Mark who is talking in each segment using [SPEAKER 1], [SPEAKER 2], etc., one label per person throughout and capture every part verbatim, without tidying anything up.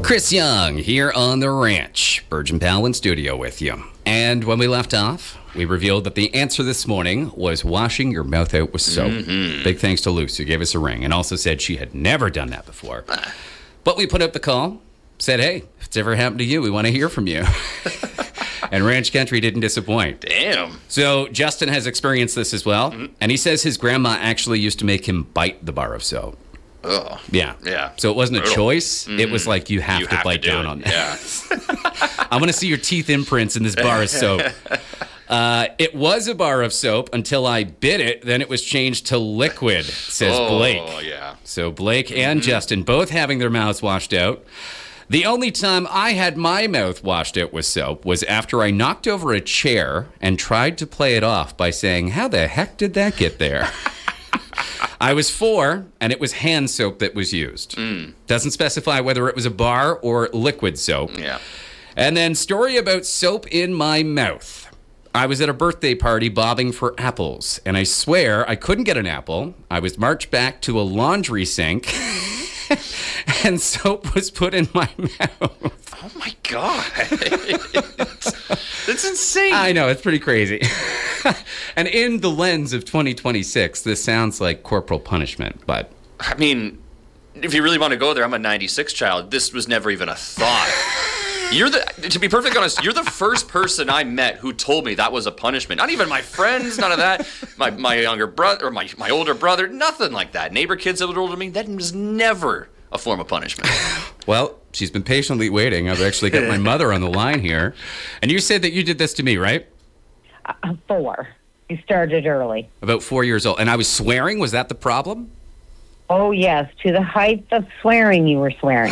[SPEAKER 1] Chris Young here on the ranch. Burge and Powell in studio with you. And when we left off, we revealed that the answer this morning was washing your mouth out with soap. Mm-hmm. Big thanks to Luce, who gave us a ring and also said she had never done that before. But we put up the call, said, hey, if it's ever happened to you, we want to hear from you. And Ranch Country didn't disappoint.
[SPEAKER 2] Damn.
[SPEAKER 1] So Justin has experienced this as well. Mm-hmm. And he says his grandma actually used to make him bite the bar of soap.
[SPEAKER 2] Oh.
[SPEAKER 1] Yeah.
[SPEAKER 2] Yeah.
[SPEAKER 1] So it wasn't a
[SPEAKER 2] Brutal.
[SPEAKER 1] choice.
[SPEAKER 2] Mm.
[SPEAKER 1] It was like, you have
[SPEAKER 2] You
[SPEAKER 1] to
[SPEAKER 2] have
[SPEAKER 1] bite
[SPEAKER 2] to do
[SPEAKER 1] down
[SPEAKER 2] it.
[SPEAKER 1] on that.
[SPEAKER 2] Yeah.
[SPEAKER 1] I want to see your teeth imprints in this bar of soap. Uh, it was a bar of soap until I bit it. Then it was changed to liquid, says
[SPEAKER 2] oh,
[SPEAKER 1] Blake.
[SPEAKER 2] Oh, yeah.
[SPEAKER 1] So Blake and mm-hmm. Justin both having their mouths washed out. The only time I had my mouth washed out with soap was after I knocked over a chair and tried to play it off by saying, how the heck did that get there? I was four, and it was hand soap that was used. Mm. Doesn't specify whether it was a bar or liquid soap.
[SPEAKER 2] Yeah.
[SPEAKER 1] And then story about soap in my mouth. I was at a birthday party bobbing for apples, and I swear I couldn't get an apple. I was marched back to a laundry sink, and soap was put in my mouth.
[SPEAKER 2] Oh, my God. That's insane.
[SPEAKER 1] I know, it's pretty crazy. And in the lens of twenty twenty-six, this sounds like corporal punishment, but...
[SPEAKER 2] I mean, if you really want to go there, I'm a ninety-six child. This was never even a thought. You're the, to be perfectly honest, you're the first person I met who told me that was a punishment. Not even my friends, none of that. My my younger brother, or my, my older brother, nothing like that. Neighbor kids that were older than me, that was never a form of punishment.
[SPEAKER 1] Well, she's been patiently waiting. I've actually got my mother on the line here. And you said that you did this to me, right?
[SPEAKER 3] Uh, four. You started early.
[SPEAKER 1] About four years old. And I was swearing? Was that the problem?
[SPEAKER 3] Oh, yes. To the height of swearing, you were swearing.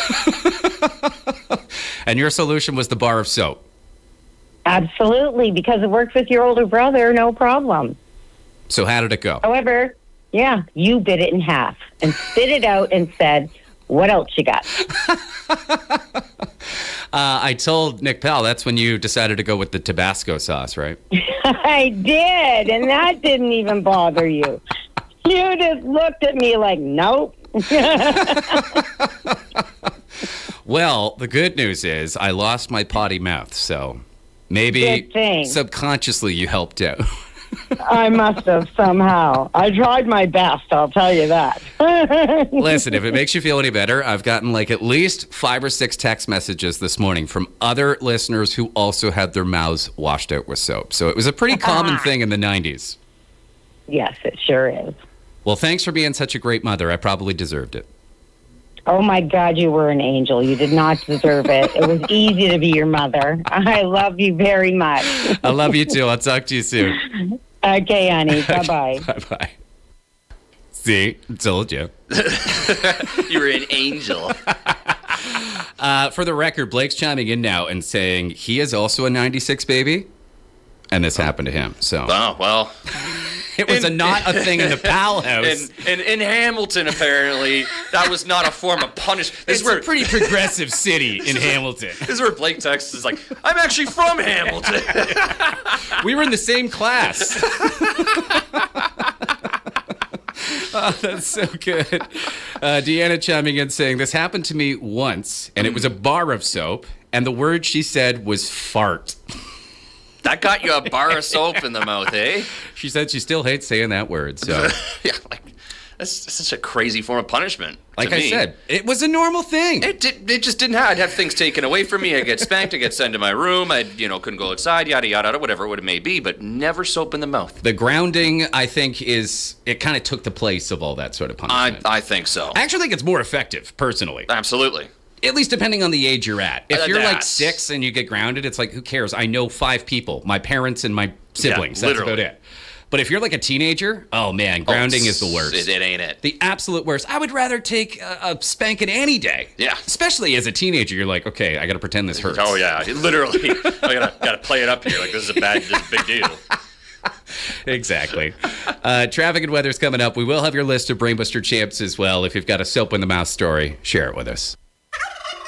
[SPEAKER 1] And your solution was the bar of soap?
[SPEAKER 3] Absolutely, because it worked with your older brother, no problem.
[SPEAKER 1] So how did it go?
[SPEAKER 3] However, yeah, you bit it in half and spit it out and said, what else you got?
[SPEAKER 1] uh, I told Nick Powell that's when you decided to go with the Tabasco sauce, right?
[SPEAKER 3] I did, and that didn't even bother you. You just looked at me like, nope.
[SPEAKER 1] Well, the good news is I lost my potty mouth, so maybe subconsciously you helped out.
[SPEAKER 3] I must have somehow. I tried my best, I'll tell you that.
[SPEAKER 1] Listen, if it makes you feel any better, I've gotten like at least five or six text messages this morning from other listeners who also had their mouths washed out with soap. So it was a pretty common thing in the nineties.
[SPEAKER 3] Yes, it sure is.
[SPEAKER 1] Well, thanks for being such a great mother. I probably deserved it.
[SPEAKER 3] Oh, my God, you were an angel. You did not deserve it. It was easy to be your mother. I love you very much.
[SPEAKER 1] I love you, too. I'll talk to you soon.
[SPEAKER 3] Okay, honey. Bye-bye.
[SPEAKER 1] Bye-bye. See? I told you.
[SPEAKER 2] You were an angel.
[SPEAKER 1] uh, for the record, Blake's chiming in now and saying he is also a ninety-six baby, and this happened to him. So.
[SPEAKER 2] Oh, well...
[SPEAKER 1] It was in, a not a thing in the Powell house.
[SPEAKER 2] In, in, in Hamilton, apparently, that was not a form of punishment.
[SPEAKER 1] This it's where, a pretty progressive city in Hamilton.
[SPEAKER 2] This is where Blake texts is like, I'm actually from Hamilton.
[SPEAKER 1] We were in the same class. Oh, that's so good. Uh, Deanna chiming in saying, this happened to me once, and it was a bar of soap, and the word she said was fart.
[SPEAKER 2] That got you a bar of soap in the mouth, eh?
[SPEAKER 1] She said she still hates saying that word, so.
[SPEAKER 2] Yeah, like, that's such a crazy form of punishment.
[SPEAKER 1] Like I
[SPEAKER 2] me.
[SPEAKER 1] said, it was a normal thing.
[SPEAKER 2] It did, it just didn't have, I'd have things taken away from me. I'd get spanked, I'd get sent to my room, I you know, couldn't go outside, yada, yada, yada, whatever it may be, but never soap in the mouth.
[SPEAKER 1] The grounding, I think, is, it kind of took the place of all that sort of punishment.
[SPEAKER 2] I, I think so.
[SPEAKER 1] I actually think it's more effective, personally.
[SPEAKER 2] Absolutely.
[SPEAKER 1] At least depending on the age you're at. If
[SPEAKER 2] Uh,
[SPEAKER 1] you're like
[SPEAKER 2] that's-
[SPEAKER 1] six and you get grounded, it's like, who cares? I know five people, my parents and my siblings.
[SPEAKER 2] Yeah,
[SPEAKER 1] That's
[SPEAKER 2] literally.
[SPEAKER 1] about it. But if you're like a teenager, oh man, grounding
[SPEAKER 2] Oh,
[SPEAKER 1] is the worst.
[SPEAKER 2] It, it ain't it.
[SPEAKER 1] The absolute worst. I would rather take a, a spanking any day.
[SPEAKER 2] Yeah.
[SPEAKER 1] Especially as a teenager, you're like, okay, I got to pretend this hurts.
[SPEAKER 2] Oh, yeah. Literally. I gotta, gotta play it up here. Like, this is a bad, this is a big deal.
[SPEAKER 1] Exactly. Uh, traffic and weather's coming up. We will have your list of Brainbuster champs as well. If you've got a soap in the mouth story, share it with us.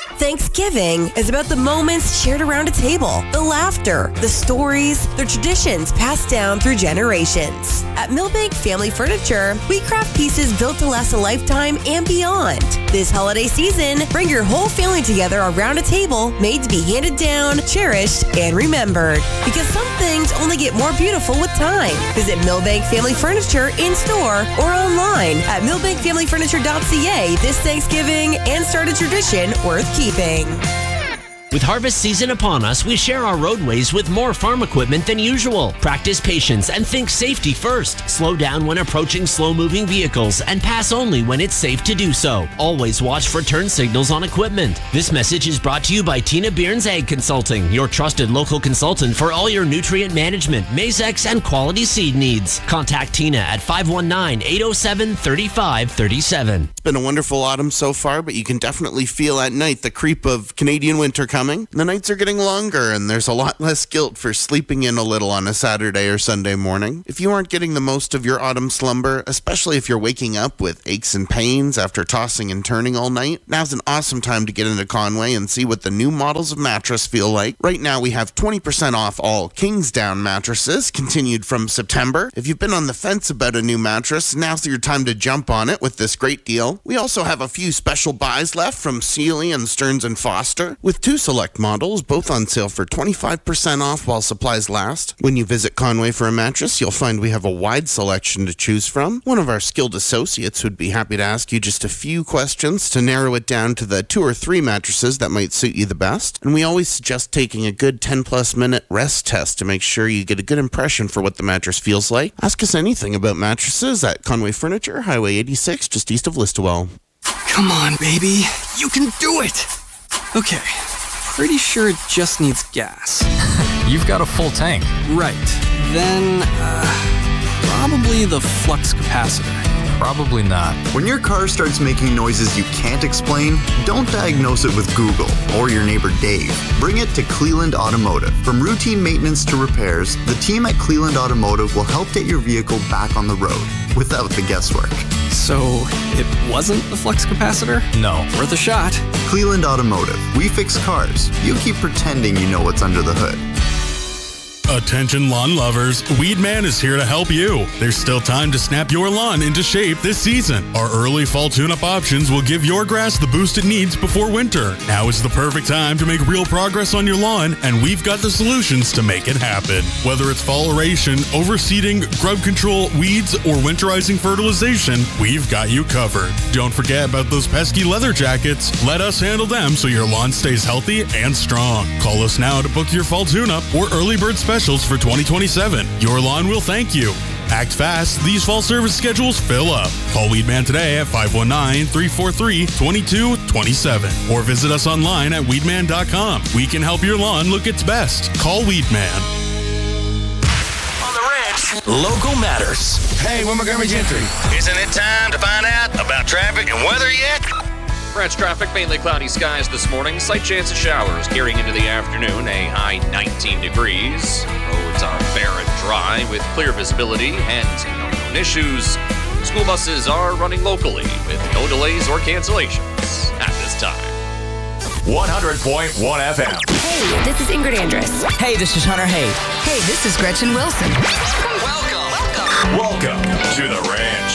[SPEAKER 4] Thanksgiving is about the moments shared around a table, the laughter, the stories, the traditions passed down through generations. At Millbank Family Furniture, we craft pieces built to last a lifetime and beyond. This holiday season, bring your whole family together around a table made to be handed down, cherished, and remembered. Because some things only get more beautiful with time. Visit Millbank Family Furniture in store or online at millbank family furniture dot c a this Thanksgiving and start a tradition worth keeping.
[SPEAKER 5] With harvest season upon us, we share our roadways with more farm equipment than usual. Practice patience and think safety first. Slow down when approaching slow-moving vehicles and pass only when it's safe to do so. Always watch for turn signals on equipment. This message is brought to you by Tina Bearns Ag Consulting, your trusted local consultant for all your nutrient management, Maizex, and quality seed needs. Contact Tina at five one nine, eight oh seven, three five three seven.
[SPEAKER 6] It's been a wonderful autumn so far, but you can definitely feel at night the creep of Canadian winter coming. The nights are getting longer, and there's a lot less guilt for sleeping in a little on a Saturday or Sunday morning. If you aren't getting the most of your autumn slumber, especially if you're waking up with aches and pains after tossing and turning all night, now's an awesome time to get into Conway and see what the new models of mattress feel like. Right now, we have twenty percent off all Kingsdown mattresses, continued from September. If you've been on the fence about a new mattress, now's your time to jump on it with this great deal. We also have a few special buys left from Sealy and Stearns and Foster, with two select models, both on sale for twenty-five percent off while supplies last. When you visit Conway for a mattress, you'll find we have a wide selection to choose from. One of our skilled associates would be happy to ask you just a few questions to narrow it down to the two or three mattresses that might suit you the best. And we always suggest taking a good ten plus minute rest test to make sure you get a good impression for what the mattress feels like. Ask us anything about mattresses at Conway Furniture, Highway eighty-six, just east of Listowel.
[SPEAKER 7] Come on, baby. You can do it. Okay. Pretty sure it just needs gas.
[SPEAKER 8] You've got a full tank.
[SPEAKER 7] Right. Then, uh, probably the flux capacitor.
[SPEAKER 8] Probably not.
[SPEAKER 9] When your car starts making noises you can't explain, don't diagnose it with Google or your neighbor Dave. Bring it to Cleland Automotive. From routine maintenance to repairs, the team at Cleland Automotive will help get your vehicle back on the road without the guesswork.
[SPEAKER 7] So, it wasn't the flux capacitor?
[SPEAKER 8] No.
[SPEAKER 7] Worth a shot.
[SPEAKER 9] Cleland Automotive. We fix cars. You keep pretending you know what's under the hood.
[SPEAKER 10] Attention lawn lovers, Weedman is here to help you. There's still time to snap your lawn into shape this season. Our early fall tune-up options will give your grass the boost it needs before winter. Now is the perfect time to make real progress on your lawn, and we've got the solutions to make it happen. Whether it's fall aeration, overseeding, grub control, weeds, or winterizing fertilization, we've got you covered. Don't forget about those pesky leather jackets. Let us handle them so your lawn stays healthy and strong. Call us now to book your fall tune-up or early bird special for twenty twenty-seven. Your lawn will thank you. Act fast. These fall service schedules fill up. Call Weedman today at five one nine, three four three, two two two seven or visit us online at weedman dot com. We can help your lawn look its best. Call Weedman.
[SPEAKER 11] On the ranch, local matters.
[SPEAKER 12] Hey, we're Montgomery Gentry.
[SPEAKER 11] Isn't it time to find out about traffic and weather yet?
[SPEAKER 2] Ranch traffic, mainly cloudy skies this morning. Slight chance of showers carrying into the afternoon. A high nineteen degrees. Roads are fair and dry with clear visibility and no known issues. School buses are running locally with no delays or cancellations at this time.
[SPEAKER 11] one hundred point one F M.
[SPEAKER 13] Hey, this is Ingrid Andress.
[SPEAKER 14] Hey, this is Hunter Hay.
[SPEAKER 13] Hey, this is Gretchen Wilson.
[SPEAKER 11] Welcome. Welcome. Welcome to the ranch.